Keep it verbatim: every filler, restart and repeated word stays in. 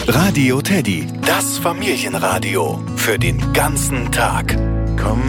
Radio Teddy, das Familienradio für den ganzen Tag. Komm